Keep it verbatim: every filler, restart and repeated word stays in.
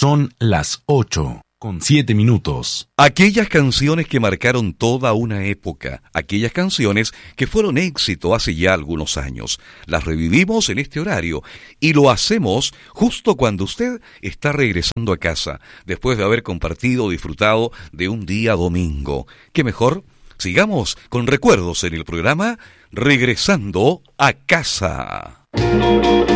Son las ocho con siete minutos. Aquellas canciones que marcaron toda una época, aquellas canciones que fueron éxito hace ya algunos años, las revivimos en este horario y lo hacemos justo cuando usted está regresando a casa, después de haber compartido o disfrutado de un día domingo. ¿Qué mejor? Sigamos con recuerdos en el programa Regresando a Casa.